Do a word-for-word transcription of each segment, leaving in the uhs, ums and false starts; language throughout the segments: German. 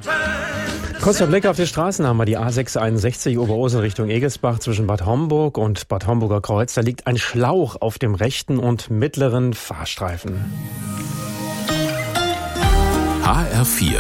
Kurzer Blick auf die Straßen haben wir die A sechshunderteinundsechzig Oberursel Richtung Egelsbach zwischen Bad Homburg und Bad Homburger Kreuz. Da liegt ein Schlauch auf dem rechten und mittleren Fahrstreifen. H R vier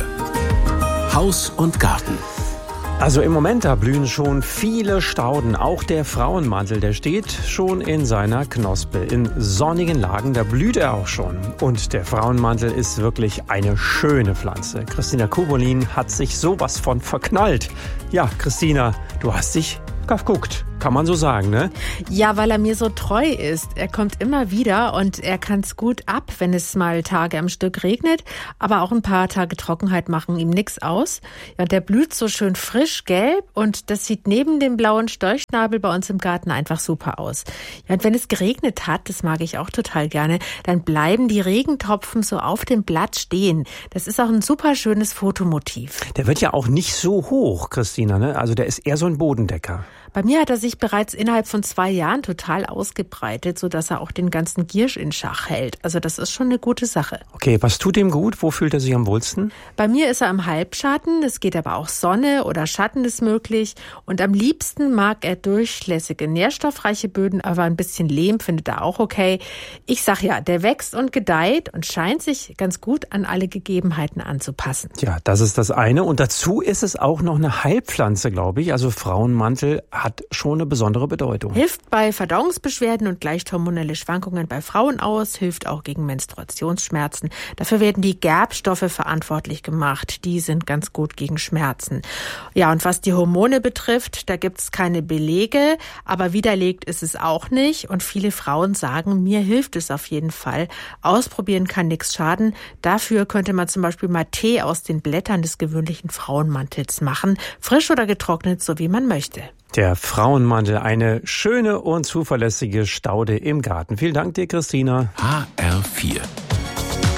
Haus und Garten. Also im Moment, da blühen schon viele Stauden. Auch der Frauenmantel, der steht schon in seiner Knospe. In sonnigen Lagen, da blüht er auch schon. Und der Frauenmantel ist wirklich eine schöne Pflanze. Christina Kubolin hat sich sowas von verknallt. Ja, Christina, du hast dich geguckt. Kann man so sagen, ne? Ja, weil er mir so treu ist. Er kommt immer wieder und er kann es gut ab, wenn es mal Tage am Stück regnet. Aber auch ein paar Tage Trockenheit machen ihm nichts aus. Ja, der blüht so schön frisch gelb und das sieht neben dem blauen Storchschnabel bei uns im Garten einfach super aus. Ja, und wenn es geregnet hat, das mag ich auch total gerne, dann bleiben die Regentropfen so auf dem Blatt stehen. Das ist auch ein super schönes Fotomotiv. Der wird ja auch nicht so hoch, Christina, ne? Also der ist eher so ein Bodendecker. Bei mir hat er sich bereits innerhalb von zwei Jahren total ausgebreitet, sodass er auch den ganzen Giersch in Schach hält. Also das ist schon eine gute Sache. Okay, was tut ihm gut? Wo fühlt er sich am wohlsten? Bei mir ist er im Halbschatten. Es geht aber auch Sonne oder Schatten ist möglich. Und am liebsten mag er durchlässige, nährstoffreiche Böden, aber ein bisschen Lehm findet er auch okay. Ich sag ja, der wächst und gedeiht und scheint sich ganz gut an alle Gegebenheiten anzupassen. Ja, das ist das eine. Und dazu ist es auch noch eine Heilpflanze, glaube ich. Also Frauenmantel hat schon eine besondere Bedeutung. Hilft bei Verdauungsbeschwerden und gleicht hormonelle Schwankungen bei Frauen aus, hilft auch gegen Menstruationsschmerzen. Dafür werden die Gerbstoffe verantwortlich gemacht. Die sind ganz gut gegen Schmerzen. Ja, und was die Hormone betrifft, da gibt's keine Belege, aber widerlegt ist es auch nicht. Und viele Frauen sagen, mir hilft es auf jeden Fall. Ausprobieren kann nichts schaden. Dafür könnte man zum Beispiel mal Tee aus den Blättern des gewöhnlichen Frauenmantels machen. Frisch oder getrocknet, so wie man möchte. Der Frauenmantel, eine schöne und zuverlässige Staude im Garten. Vielen Dank dir, Christina. H R vier